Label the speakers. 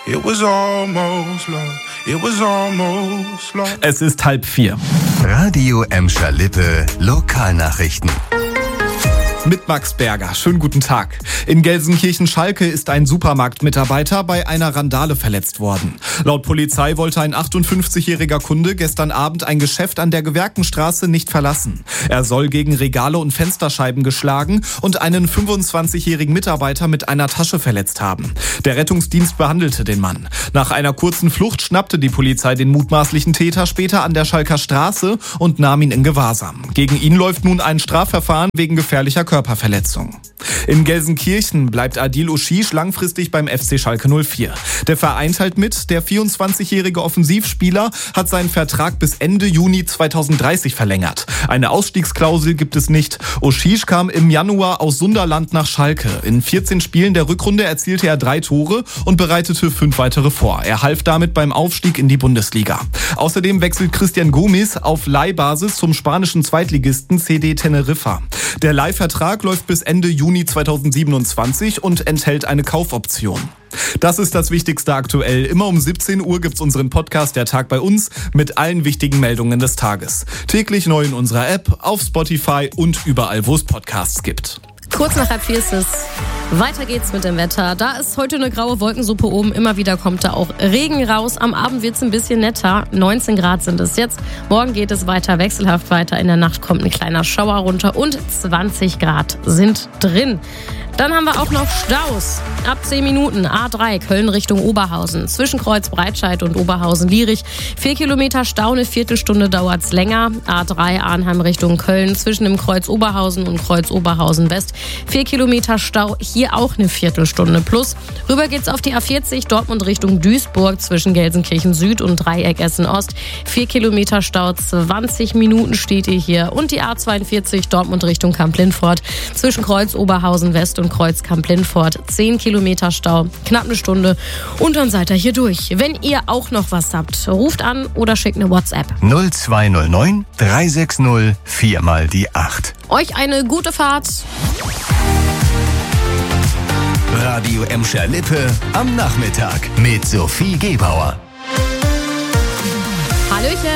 Speaker 1: It was almost love. It was almost love.
Speaker 2: Es ist 3:30.
Speaker 3: Radio Emscher Lippe Lokalnachrichten.
Speaker 2: Mit Max Berger. Schönen guten Tag. In Gelsenkirchen-Schalke ist ein Supermarktmitarbeiter bei einer Randale verletzt worden. Laut Polizei wollte ein 58-jähriger Kunde gestern Abend ein Geschäft an der Gewerkenstraße nicht verlassen. Er soll gegen Regale und Fensterscheiben geschlagen und einen 25-jährigen Mitarbeiter mit einer Tasche verletzt haben. Der Rettungsdienst behandelte den Mann. Nach einer kurzen Flucht schnappte die Polizei den mutmaßlichen Täter später an der Schalker Straße und nahm ihn in Gewahrsam. Gegen ihn läuft nun ein Strafverfahren wegen gefährlicher Körperverletzung. In Gelsenkirchen bleibt Adil Oshish langfristig beim FC Schalke 04. Der Verein teilt mit, der 24-jährige Offensivspieler hat seinen Vertrag bis Ende Juni 2030 verlängert. Eine Ausstiegsklausel gibt es nicht. Oshish kam im Januar aus Sunderland nach Schalke. In 14 Spielen der Rückrunde erzielte er 3 Tore und bereitete 5 weitere vor. Er half damit beim Aufstieg in die Bundesliga. Außerdem wechselt Christian Gomis auf Leihbasis zum spanischen Zweitligisten CD Teneriffa. Der Leihvertrag läuft bis Ende Juni 2027 und enthält eine Kaufoption. Das ist das Wichtigste aktuell. Immer um 17 Uhr gibt's unseren Podcast Der Tag bei uns mit allen wichtigen Meldungen des Tages. Täglich neu in unserer App, auf Spotify und überall, wo es Podcasts gibt.
Speaker 4: Kurz nach 3:30 ist es. Weiter geht's mit dem Wetter. Da ist heute eine graue Wolkensuppe oben. Immer wieder kommt da auch Regen raus. Am Abend wird's ein bisschen netter. 19 Grad sind es jetzt. Morgen geht es weiter wechselhaft weiter. In der Nacht kommt ein kleiner Schauer runter und 20 Grad sind drin. Dann haben wir auch noch Staus. Ab 10 Minuten A3 Köln Richtung Oberhausen. Zwischen Kreuz Breitscheid und Oberhausen-Lierich. 4 Kilometer Stau, eine Viertelstunde dauert's länger. A3 Arnheim Richtung Köln. Zwischen dem Kreuz Oberhausen und Kreuz Oberhausen West. 4 Kilometer Stau, hier auch eine Viertelstunde plus. Rüber geht's auf die A40 Dortmund Richtung Duisburg zwischen Gelsenkirchen Süd und Dreieck Essen Ost. 4 Kilometer Stau, 20 Minuten steht ihr hier. Und die A42 Dortmund Richtung Kamp-Lindfort zwischen Kreuz Oberhausen West und Kreuz Kamp-Lindfort. 10 Kilometer Stau, knapp eine Stunde. Und dann seid ihr hier durch. Wenn ihr auch noch was habt, ruft an oder schickt eine WhatsApp.
Speaker 3: 0209 360 4 mal die 8.
Speaker 4: Euch eine gute Fahrt.
Speaker 3: Radio Emscher Lippe am Nachmittag mit Sophie Gebauer.
Speaker 4: Hallöchen.